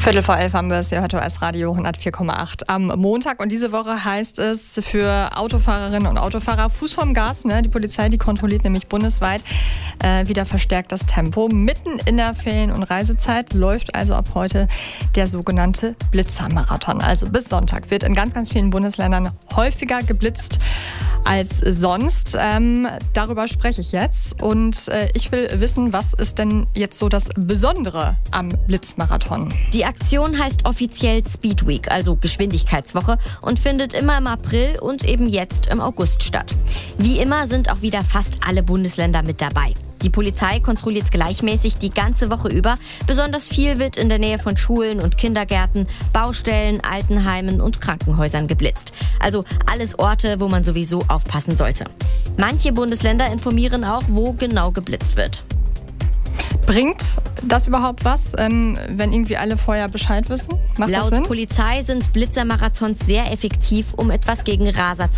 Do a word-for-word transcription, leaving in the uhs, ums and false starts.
Viertel vor elf haben wir es, ihr hört O S Radio hundertvier Komma acht am Montag. Und diese Woche heißt es für Autofahrerinnen und Autofahrer Fuß vorm Gas. Ne? Die Polizei, die kontrolliert nämlich bundesweit äh, wieder verstärkt das Tempo. Mitten in der Ferien- und Reisezeit läuft also ab heute der sogenannte Blitzermarathon. Also bis Sonntag wird in ganz, ganz vielen Bundesländern häufiger geblitzt als sonst. Ähm, darüber spreche ich jetzt. Und äh, ich will wissen, was ist denn jetzt so das Besondere am Blitzmarathon? Die Aktion heißt offiziell Speed Week, also Geschwindigkeitswoche, und findet immer im April und eben jetzt im August statt. Wie immer sind auch wieder fast alle Bundesländer mit dabei. Die Polizei kontrolliert gleichmäßig die ganze Woche über. Besonders viel wird in der Nähe von Schulen und Kindergärten, Baustellen, Altenheimen und Krankenhäusern geblitzt. Also alles Orte, wo man sowieso aufpassen sollte. Manche Bundesländer informieren auch, wo genau geblitzt wird. Bringt das überhaupt was, ähm, wenn irgendwie alle vorher Bescheid wissen? Macht das Laut Sinn? Polizei sind Blitzermarathons sehr effektiv, um etwas gegen Raser zu